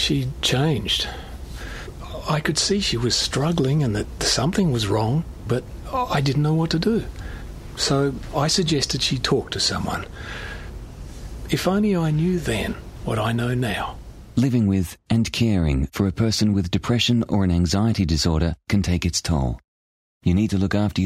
she'd changed. I could see she was struggling and that something was wrong, but I didn't know what to do. So I suggested she talk to someone. If only I knew then what I know now. Living with and caring for a person with depression or an anxiety disorder can take its toll. You need to look after